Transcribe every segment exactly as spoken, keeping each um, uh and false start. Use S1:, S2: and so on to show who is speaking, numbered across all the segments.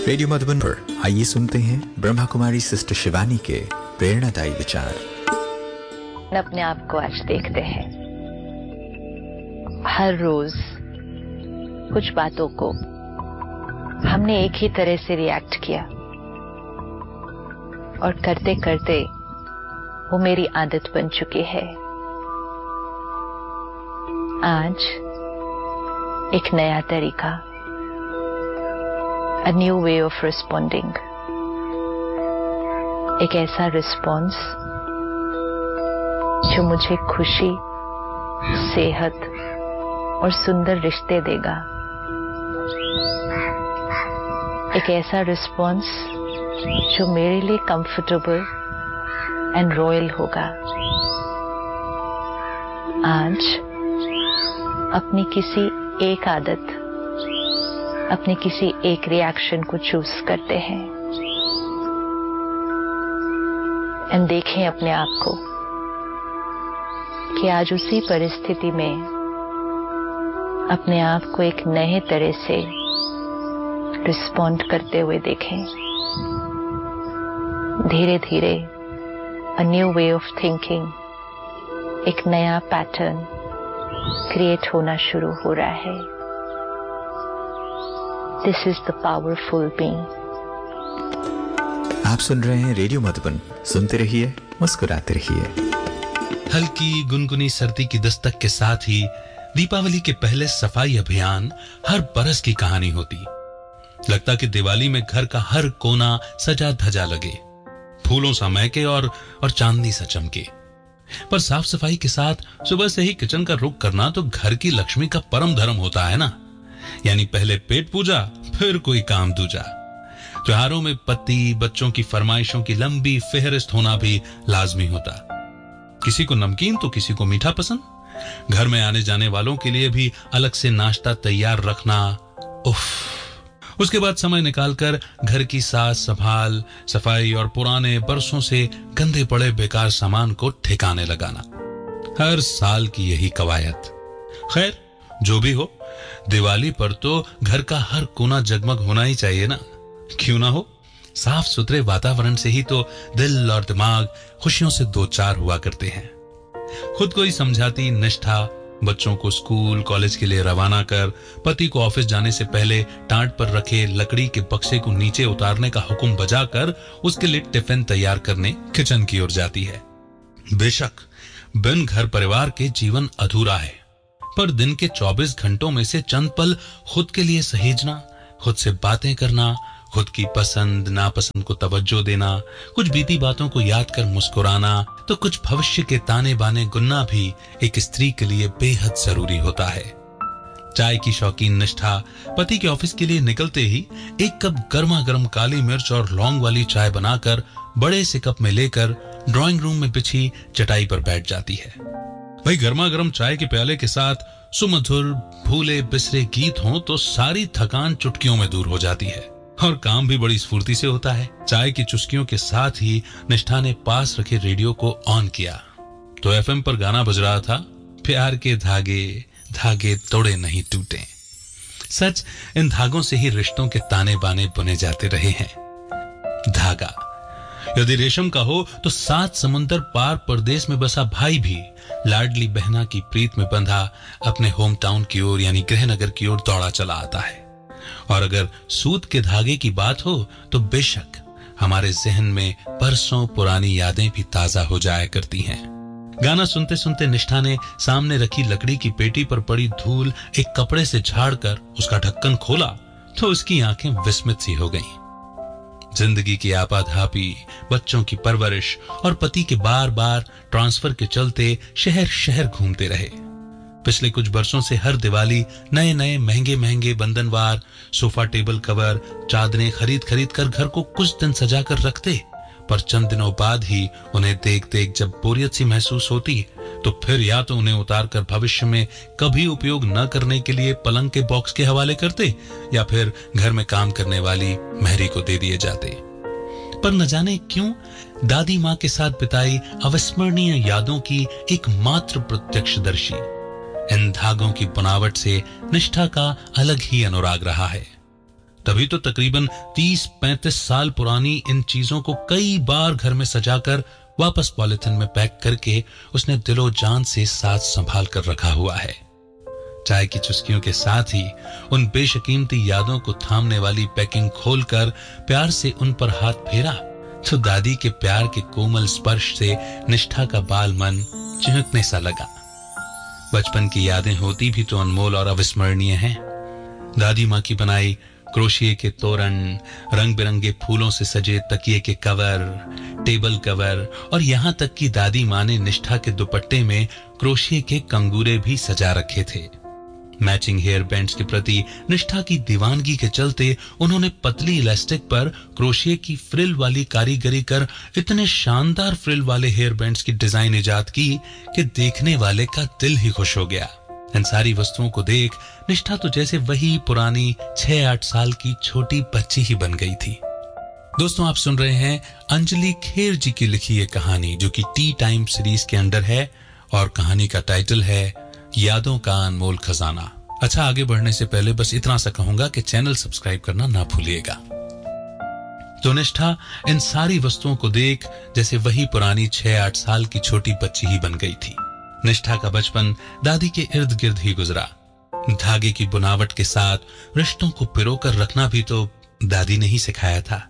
S1: Radio Madhuban पर आइए सुनते हैं ब्रह्मा कुमारी सिस्टर शिवानी के प्रेरणादायी विचार।
S2: अपने आप को आज देखते हैं, हर रोज कुछ बातों को हमने एक ही तरह से रिएक्ट किया और करते करते वो मेरी आदत बन चुकी है। आज एक नया तरीका, a new way of responding, एक ऐसा रिस्पॉन्स जो मुझे खुशी, सेहत और सुंदर रिश्ते देगा। एक ऐसा रिस्पॉन्स जो मेरे लिए कंफर्टेबल एंड रॉयल होगा। आज अपनी किसी एक आदत, अपने किसी एक रिएक्शन को चूज करते हैं एंड देखें अपने आप को कि आज उसी परिस्थिति में अपने आप को एक नए तरह से रिस्पॉन्ड करते हुए देखें। धीरे धीरे a new way of thinking, एक नया पैटर्न क्रिएट होना शुरू हो रहा है। This is the powerful being.
S1: आप सुन रहे हैं रेडियो मधुबन, सुनते रहिए, मुस्कुराते रहिए।
S3: हल्की गुनगुनी सर्दी की दस्तक के साथ ही दीपावली के पहले सफाई अभियान हर बरस की कहानी होती। लगता कि दिवाली में घर का हर कोना सजा धजा लगे, फूलों सा महके और और चांदनी सा चमके। पर साफ सफाई के साथ सुबह से ही किचन का रुख करना तो घर की लक्ष्मी का परम धर्म होता है ना। यानी पहले पेट पूजा, फिर कोई काम दूजा। त्योहारों में पति, बच्चों की फरमाइशों की लंबी फेहरिस्त होना भी लाजमी होता। किसी को नमकीन तो किसी को मीठा पसंद। घर में आने जाने वालों के लिए भी अलग से नाश्ता तैयार रखना, उफ। उसके बाद समय निकालकर घर की सास संभाल, सफाई और पुराने बरसों से गंदे पड़े बेकार सामान को ठिकाने लगाना। हर साल की यही कवायद। खैर, जो भी हो, दिवाली पर तो घर का हर कोना जगमग होना ही चाहिए ना। क्यों ना हो, साफ सुथरे वातावरण से ही तो दिल और दिमाग खुशियों से दो चार हुआ करते हैं। खुद को ही समझाती निष्ठा, बच्चों को स्कूल कॉलेज के लिए रवाना कर, पति को ऑफिस जाने से पहले टाट पर रखे लकड़ी के बक्से को नीचे उतारने का हुक्म बजाकर उसके लिए टिफिन तैयार करने किचन की ओर जाती है। बेशक बिन घर परिवार के जीवन अधूरा है, पर दिन के चौबीस घंटों में से चंद पल खुद के लिए सहेजना, खुद से बातें करना, खुद की पसंद नापसंद को तवज्जो देना, कुछ बीती बातों को याद कर मुस्कुराना, तो कुछ भविष्य के ताने बाने गुनना भी एक स्त्री के लिए बेहद जरूरी होता है। चाय की शौकीन निष्ठा पति के ऑफिस के लिए निकलते ही एक कप गर्मा गर्म काली मिर्च और लौंग वाली चाय बनाकर बड़े से कप में लेकर ड्राइंग रूम में बिछी चटाई पर बैठ जाती है। भाई, गर्मा गर्म चाय के प्याले के साथ सुमधुर भूले बिसरे गीत हों तो सारी थकान चुटकियों में दूर हो जाती है और काम भी बड़ी स्फूर्ति से होता है। चाय की चुस्कियों के साथ ही निष्ठा ने पास रखे रेडियो को ऑन किया तो एफएम पर गाना बज रहा था, प्यार के धागे धागे तोड़े नहीं टूटे। सच, इन धागों से ही रिश्तों के ताने बाने बुने जाते रहे हैं। धागा यदि रेशम का हो तो सात समुंदर पार परदेश में बसा भाई भी लाडली बहना की प्रीत में बंधा अपने होम टाउन की ओर यानी गृहनगर की ओर दौड़ा चला आता है। और अगर सूत के धागे की बात हो तो बेशक हमारे जहन में बरसों पुरानी यादें भी ताजा हो जाया करती हैं। गाना सुनते सुनते निष्ठा ने सामने रखी लकड़ी की पेटी पर पड़ी धूल एक कपड़े से झाड़कर उसका ढक्कन खोला तो उसकी आंखें विस्मित सी हो गईं। जिंदगी की आपाधापी, बच्चों की परवरिश और पति के बार बार ट्रांसफर के चलते शहर शहर घूमते रहे। पिछले कुछ बरसों से हर दिवाली नए नए महंगे महंगे बंधनवार, सोफा टेबल कवर, चादरें खरीद खरीद कर घर को कुछ दिन सजा कर रखते, पर चंद दिनों बाद ही उन्हें देख देख जब बोरियत सी महसूस होती तो फिर या तो उन्हें उतार कर भविष्य में कभी उपयोग न करने के लिए पलंग के बॉक्स के हवाले करते या फिर घर में काम करने वाली महरी को दे दिए जाते। पर न जाने क्यों दादी माँ के साथ बिताई अविस्मरणीय यादों की एकमात्र प्रत्यक्षदर्शी इन धागों की बनावट से निष्ठा का अलग ही अनुराग रहा है। तभी तो तकरीबन तीस पैंतीस साल पुरानी इन चीजों को कई बार घर में सजाकर वापस पॉलिथीन में पैक करके उसने दिलो जान से साथ संभाल कर रखा हुआ है। चाय की चुस्कियों के साथ ही उन बेशकीमती यादों को थामने वाली पैकिंग खोलकर प्यार से उन पर हाथ फेरा तो दादी के प्यार के कोमल स्पर्श से निष्ठा का बाल मन चिहुकने सा लगा। बचपन की यादें होती भी तो अनमोल और अविस्मरणीय हैं। दादी माँ की बनाई क्रोशिये के तोरण, रंग बिरंगे फूलों से सजे तकिए के कवर, टेबल कवर और यहाँ तक कि दादी माँ ने निष्ठा के दुपट्टे में क्रोशिये के कंगूरे भी सजा रखे थे। मैचिंग हेयर बैंड्स के प्रति निष्ठा की दीवानगी के चलते उन्होंने पतली इलास्टिक पर क्रोशिये की फ्रिल वाली कारीगरी कर इतने शानदार फ्रिल वाले हेयर बैंड्स की डिजाइन इजाद की कि देखने वाले का दिल ही खुश हो गया। इन सारी वस्तुओं को देख निष्ठा तो जैसे वही पुरानी छह आठ साल की छोटी बच्ची ही बन गई थी। दोस्तों, आप सुन रहे हैं अंजलि खेर जी की लिखी ये कहानी जो कि टी टाइम सीरीज के अंडर है और कहानी का टाइटल है यादों का अनमोल खजाना। अच्छा, आगे बढ़ने से पहले बस इतना सा कहूंगा कि चैनल सब्सक्राइब करना ना भूलिएगा। तो निष्ठा इन सारी वस्तुओं को देख जैसे वही पुरानी छह आठ साल की छोटी बच्ची ही बन गई थी। निष्ठा का बचपन दादी के इर्द गिर्द ही गुजरा। धागे की बुनावट के साथ रिश्तों को पिरोकर रखना भी तो दादी ने ही सिखाया था।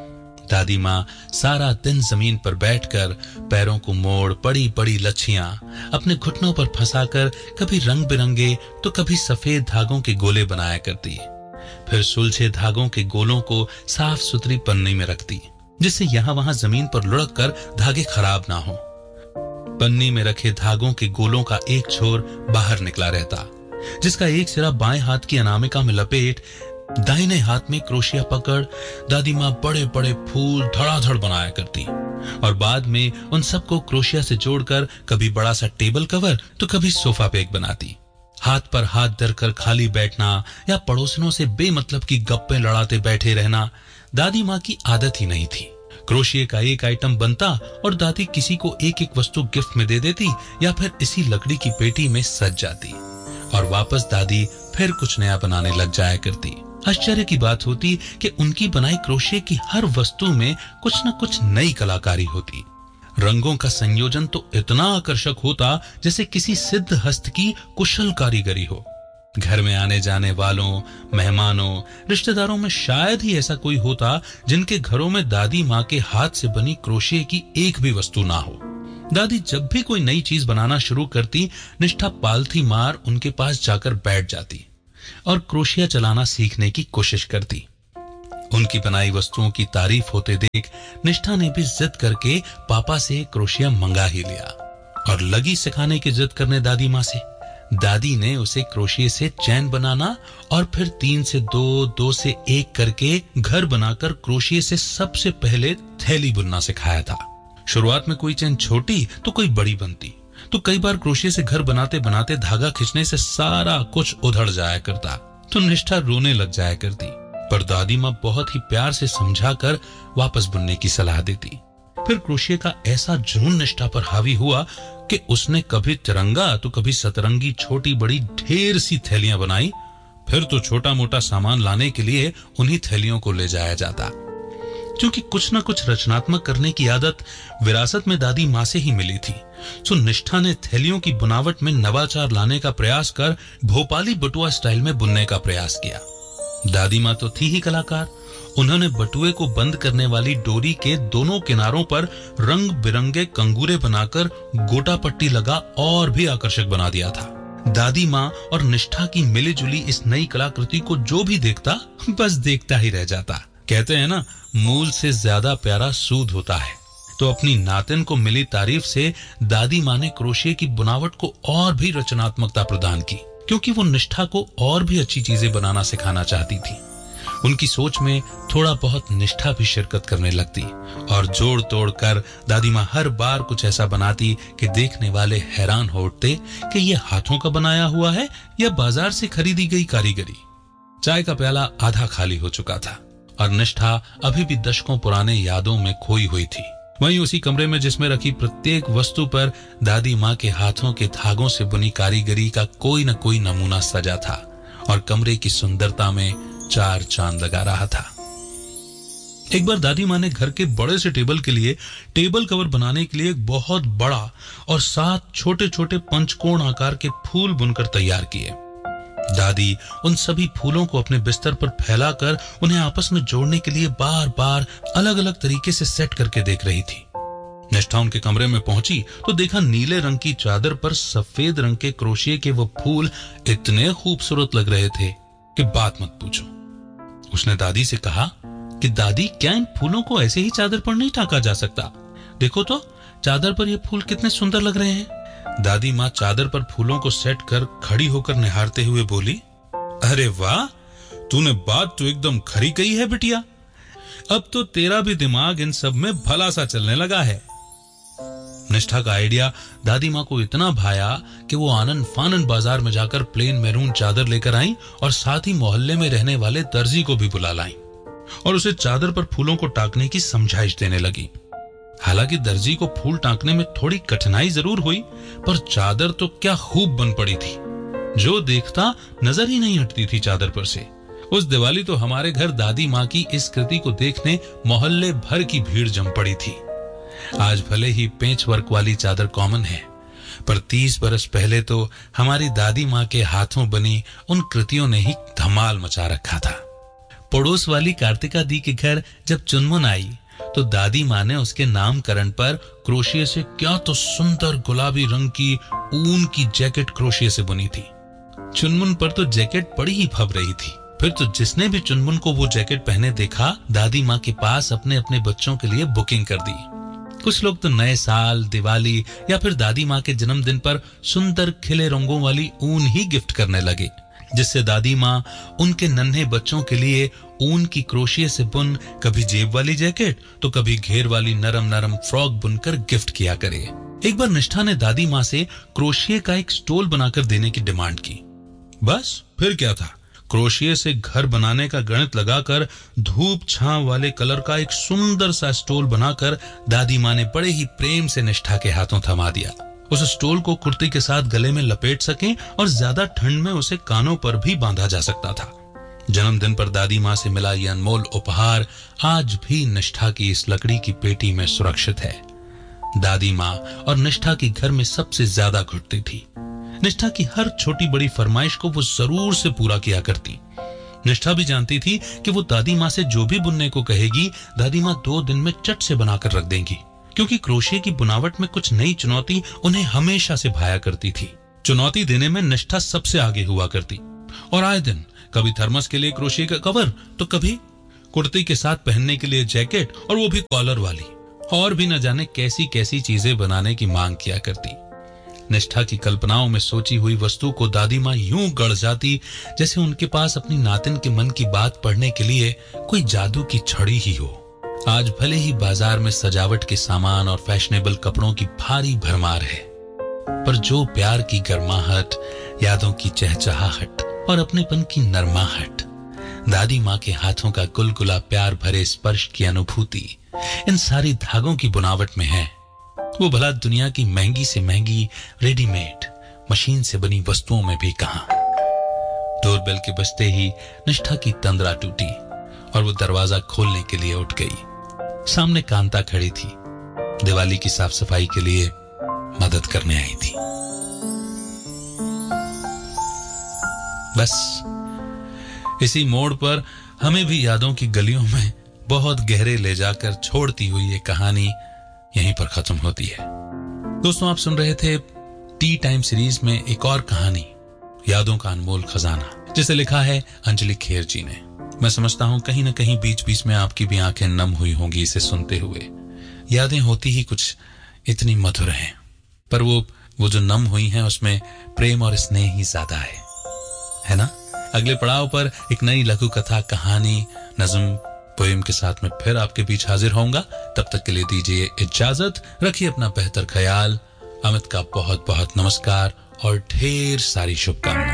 S3: दादी माँ सारा दिन जमीन पर बैठकर पैरों को मोड़ बड़ी बड़ी लच्छियां अपने घुटनों पर फंसाकर कभी रंग बिरंगे तो कभी सफेद धागों के गोले बनाया करती। फिर सुलझे धागों के गोलों को साफ सुथरी पन्नी में रखती जिससे यहाँ वहां जमीन पर लुढ़क कर धागे खराब ना हो। पन्नी में रखे धागों के गोलों का एक छोर बाहर निकला रहता जिसका एक सिरा बाएं हाथ की अनामिका में लपेट दाहिने हाथ में क्रोशिया पकड़ दादी माँ बड़े बड़े फूल धड़ाधड़ बनाया करती और बाद में उन सबको क्रोशिया से जोड़कर कभी बड़ा सा टेबल कवर तो कभी सोफा पेग बनाती। हाथ पर हाथ धरकर खाली बैठना या पड़ोसियों से बेमतलब की गप्पे लड़ाते बैठे रहना दादी माँ की आदत ही नहीं थी। क्रोशिये का एक आइटम बनता और दादी किसी को एक एक वस्तु गिफ्ट में दे देती या फिर इसी लकड़ी की पेटी में सज जाती और वापस दादी फिर कुछ नया बनाने लग जाया करती। आश्चर्य की बात होती कि उनकी बनाई क्रोशिये की हर वस्तु में कुछ न कुछ नई कलाकारी होती। रंगों का संयोजन तो इतना आकर्षक होता जैसे किसी सिद्ध हस्त की कुशल कारीगरी हो। घर में आने जाने वालों, मेहमानों, रिश्तेदारों में शायद ही ऐसा कोई होता जिनके घरों में दादी माँ के हाथ से बनी क्रोशिये की एक भी वस्तु ना हो। दादी जब भी कोई नई चीज बनाना शुरू करती, निष्ठा पालथी मार उनके पास जाकर बैठ जाती और क्रोशिया चलाना सीखने की कोशिश करती। उनकी बनाई वस्तुओं की तारीफ होते देख निष्ठा ने भी जिद करके पापा से क्रोशिया मंगा ही लिया और लगी सिखाने की जिद करने दादी माँ से। दादी ने उसे क्रोशिये से चैन बनाना और फिर तीन से दो, दो से एक करके घर बनाकर क्रोशिये से सबसे पहले थैली बुनना सिखाया था। शुरुआत में कोई चैन छोटी तो कोई बड़ी बनती, तो कई बार क्रोशिये से घर बनाते बनाते धागा खींचने से सारा कुछ उधड़ जाया करता तो निष्ठा रोने लग जाया करती, पर दादी माँ बहुत ही प्यार से समझाकर वापस बुनने की सलाह देती। फिर क्रोशिये का ऐसा जुनून निष्ठा पर हावी हुआ कि उसने कभी तिरंगा तो कभी सतरंगी छोटी बड़ी ढेर सी थैलियां बनाई। फिर तो छोटा मोटा सामान लाने के लिए उन्हीं थैलियों को ले जाया जाता। क्योंकि कुछ न कुछ रचनात्मक करने की आदत विरासत में दादी माँ से ही मिली थी, सो निष्ठा ने थैलियों की बुनावट में नवाचार लाने का प्रयास कर भोपाली बटुआ स्टाइल में बुनने का प्रयास किया। दादी माँ तो थी ही कलाकार। उन्होंने बटुए को बंद करने वाली डोरी के दोनों किनारों पर रंग बिरंगे कंगूरे बनाकर गोटा पट्टी लगा और भी आकर्षक बना दिया था। दादी माँ और निष्ठा की मिलीजुली इस नई कलाकृति को जो भी देखता बस देखता ही रह जाता। कहते हैं ना, मूल से ज्यादा प्यारा सूद होता है। तो अपनी नातिन को मिली तारीफ से दादी माँ ने क्रोशिये की बुनावट को और भी रचनात्मकता प्रदान की, क्योंकि वो निष्ठा को और भी अच्छी चीजें बनाना सिखाना चाहती थी। उनकी सोच में थोड़ा बहुत निष्ठा भी शिरकत करने लगती और जोड़ तोड़ कर दादी माँ हर बार कुछ ऐसा बनाती कि देखने वाले हैरान हो उठते कि ये हाथों का बनाया हुआ है या बाजार से खरीदी गई कारीगरी। चाय का प्याला आधा खाली हो चुका था और निष्ठा अभी भी दशकों पुराने यादों में खोई हुई थी। वहीं उसी कमरे में जिसमें रखी प्रत्येक वस्तु पर दादी माँ के हाथों के धागों से बुनी कारीगरी का कोई न कोई नमूना सजा था और कमरे की सुंदरता में चार चांद लगा रहा था। एक बार दादी माँ ने घर के बड़े से टेबल के लिए टेबल कवर बनाने के लिए एक बहुत बड़ा और सात छोटे छोटे पंचकोण आकार के फूल बुनकर तैयार किए। दादी उन सभी फूलों को अपने बिस्तर पर फैलाकर उन्हें आपस में जोड़ने के लिए बार बार अलग अलग तरीके से सेट करके देख रही थी। निष्ठा उनके कमरे में पहुंची तो देखा नीले रंग की चादर पर सफेद रंग के क्रोशिये के वो फूल इतने खूबसूरत लग रहे थे कि बात मत पूछो। उसने दादी से कहा कि दादी, क्या इन फूलों को ऐसे ही चादर पर नहीं टाका जा सकता? देखो तो चादर पर ये फूल कितने सुंदर लग रहे हैं। दादी माँ चादर पर फूलों को सेट कर खड़ी होकर निहारते हुए बोली, अरे वाह, तूने बात तो एकदम खरी कही है बिटिया। अब तो तेरा भी दिमाग इन सब में भला सा चलने लगा है। निष्ठा का आइडिया दादी माँ को इतना भाया कि वो आनंद फानन बाजार में जाकर प्लेन मैरून चादर लेकर आई और साथ ही मोहल्ले में रहने वाले दर्जी को भी बुला लाई और उसे चादर पर फूलों को टाकने की समझाइश देने लगी। हालांकि दर्जी को फूल टाकने में थोड़ी कठिनाई जरूर हुई, पर चादर तो क्या खूब बन पड़ी थी। जो देखता नजर ही नहीं हटती थी चादर पर से। उस दिवाली तो हमारे घर दादी माँ की इस कृति को देखने मोहल्ले भर की भीड़ जम पड़ी थी। आज भले ही पेंच वर्क वाली चादर कॉमन है, पर तीस बरस पहले तो हमारी दादी माँ के हाथों बनी उन कृतियों ने ही धमाल मचा रखा था। पड़ोस वाली कार्तिका दी के घर जब चुनमुन आई तो दादी माँ ने उसके नामकरण पर क्रोशिये से क्या तो सुंदर गुलाबी रंग की ऊन की जैकेट क्रोशिये से बुनी थी। चुनमुन पर तो जैकेट बड़ी ही फब रही थी। फिर तो जिसने भी चुनमुन को वो जैकेट पहने देखा, दादी माँ के पास अपने अपने बच्चों के लिए बुकिंग कर दी। कुछ लोग तो नए साल, दिवाली या फिर दादी माँ के जन्मदिन पर सुंदर खिले रंगों वाली ऊन ही गिफ्ट करने लगे, जिससे दादी माँ उनके नन्हे बच्चों के लिए ऊन की क्रोशिये से बुन कभी जेब वाली जैकेट तो कभी घेर वाली नरम नरम फ्रॉक बुनकर गिफ्ट किया करे। एक बार निष्ठा ने दादी माँ से क्रोशिये का एक स्टोल बनाकर देने की डिमांड की। बस फिर क्या था, क्रोशिये से घर बनाने का गणित लगाकर धूप छांव वाले कलर का एक सुंदर सा स्टोल बनाकर दादी माँ ने बड़े ही प्रेम से निष्ठा के हाथों थमा दिया। उस स्टोल को कुर्ती के साथ गले में लपेट सके और ज्यादा ठंड में उसे कानों पर भी बांधा जा सकता था। जन्मदिन पर दादी माँ से मिला यह अनमोल उपहार आज भी निष्ठा की इस लकड़ी की पेटी में सुरक्षित है। दादी माँ और निष्ठा की घर में सबसे ज्यादा घुटती थी। निष्ठा की हर छोटी बड़ी फरमाइश को वो जरूर से पूरा किया करती। निष्ठा भी जानती थी कि वो दादी माँ से जो भी बुनने को कहेगी, दादी माँ दो दिन में चट से बनाकर रख देंगी, क्योंकि क्रोशिये की बुनावट में कुछ नई चुनौती उन्हें हमेशा से भाया करती थी। चुनौती देने में निष्ठा सबसे आगे हुआ करती और आए दिन कभी थर्मस के लिए क्रोशिये का कवर तो कभी कुर्ती के साथ पहनने के लिए जैकेट, और वो भी कॉलर वाली, और भी न जाने कैसी कैसी चीजें बनाने की मांग किया करती। निष्ठा की कल्पनाओं में सोची हुई वस्तु को दादी माँ यूं गढ़ जाती जैसे उनके पास अपनी नातिन के मन की बात पढ़ने के लिए कोई जादू की छड़ी ही हो। आज भले ही बाजार में सजावट के सामान और फैशनेबल कपड़ों की भारी भरमार है, पर जो प्यार की गर्माहट, यादों की चहचहाहट और अपनेपन की नरमाहट, दादी माँ के हाथों का गुलगुला प्यार भरे स्पर्श की अनुभूति इन सारी धागों की बुनावट में है, वो भला दुनिया की महंगी से महंगी रेडीमेड मशीन से बनी वस्तुओं में भी कहां। डोरबेल के बजते ही निष्ठा की तंद्रा टूटी और वो दरवाजा खोलने के लिए उठ गई। सामने कांता खड़ी थी, दिवाली की साफ सफाई के लिए मदद करने आई थी। बस इसी मोड़ पर हमें भी यादों की गलियों में बहुत गहरे ले जाकर छोड़ती हुई ये कहानी यहीं पर खत्म होती है। दोस्तों, आप सुन रहे थे टी टाइम सीरीज में एक और कहानी, यादों का अनमोल खजाना, जिसे लिखा है अंजलि खेर जी ने। मैं समझता हूं कहीं ना कहीं बीच बीच में आपकी भी आंखें नम हुई होंगी इसे सुनते हुए। यादें होती ही कुछ इतनी मधुर हैं, पर वो वो जो नम हुई हैं उसमें प्रेम और स्नेह ही ज्यादा है, है ना। अगले पड़ाव पर एक नई लघु कथा, कहानी, नज्म, पोएम के साथ में फिर आपके बीच हाजिर होऊंगा। तब तक के लिए दीजिए इजाजत, रखिए अपना बेहतर ख्याल। अमित का बहुत बहुत नमस्कार और ढेर सारी शुभकामनाएं।